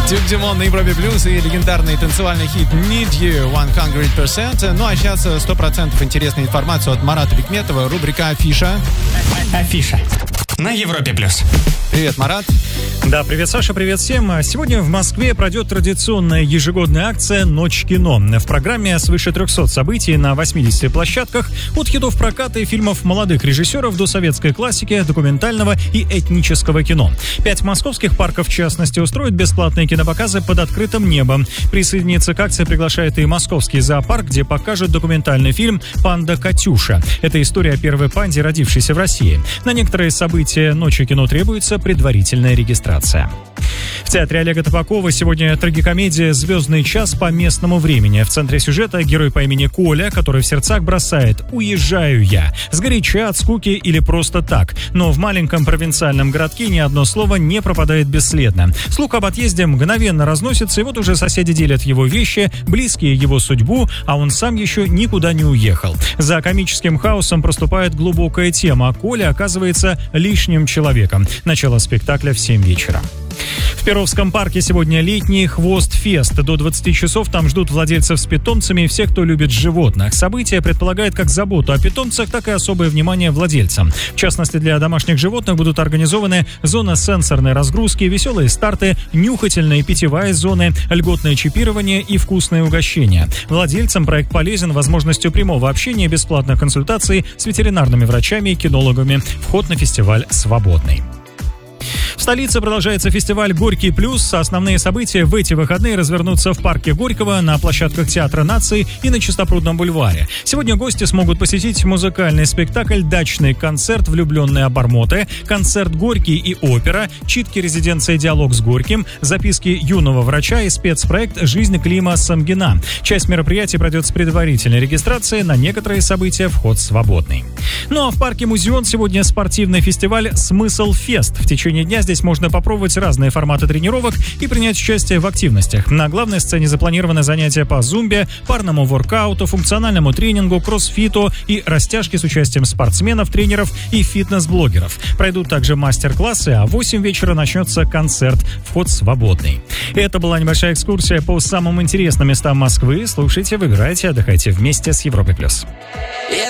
Дюк Дюмон на Европе Плюс и легендарный танцевальный хит Need You 100%. Ну а сейчас 100% интересной информации от Марата Бекметова. Рубрика «Афиша». Афиша на Европе Плюс. Привет, Марат. Да, привет, Саша, привет всем. Сегодня в Москве пройдет традиционная ежегодная акция «Ночь кино». В программе свыше 300 событий на 80 площадках, от хитов проката и фильмов молодых режиссеров до советской классики, документального и этнического кино. 5 московских парков, в частности, устроят бесплатные кинопоказы под открытым небом. Присоединиться к акции приглашает и московский зоопарк, где покажут документальный фильм «Панда Катюша». Это история о первой панде, родившейся в России. На некоторые события «Ночи кино» требуется предварительная регистрация. В театре Олега Топакова сегодня трагикомедия «Звездный час» по местному времени. В центре сюжета герой по имени Коля, который в сердцах бросает «Уезжаю я». Сгоряча, от скуки или просто так. Но в маленьком провинциальном городке ни одно слово не пропадает бесследно. Слух об отъезде мгновенно разносится, и вот уже соседи делят его вещи, близкие его судьбу, а он сам еще никуда не уехал. За комическим хаосом проступает глубокая тема. Коля оказывается лишним человеком. Начало спектакля в 7 вечера. В Перовском парке сегодня летний Хвост-фест. До 20 часов там ждут владельцев с питомцами и всех, кто любит животных. Событие предполагает как заботу о питомцах, так и особое внимание владельцам. В частности, для домашних животных будут организованы зона сенсорной разгрузки, веселые старты, нюхательные и питьевая зоны, льготное чипирование и вкусные угощения. Владельцам проект полезен возможностью прямого общения и бесплатных консультаций с ветеринарными врачами и кинологами. Вход на фестиваль свободный. В столице продолжается фестиваль «Горький плюс». Основные события в эти выходные развернутся в парке Горького, на площадках Театра наций и на Чистопрудном бульваре. Сегодня гости смогут посетить музыкальный спектакль, дачный концерт «Влюбленные обормоты», концерт «Горький» и опера, читки резиденции «Диалог с Горьким», записки юного врача и спецпроект «Жизнь Клима Самгина». Часть мероприятий пройдет с предварительной регистрацией, на некоторые события вход свободный. Ну а в парке Музеон сегодня спортивный фестиваль «Смысл Фест». В течение дня здесь можно попробовать разные форматы тренировок и принять участие в активностях. На главной сцене запланированы занятия по зумбе, парному воркауту, функциональному тренингу, кроссфиту и растяжке с участием спортсменов, тренеров и фитнес-блогеров. Пройдут также мастер-классы, а в 8 вечера начнется концерт. Вход свободный. Это была небольшая экскурсия по самым интересным местам Москвы. Слушайте, выбирайте, отдыхайте вместе с Европой+.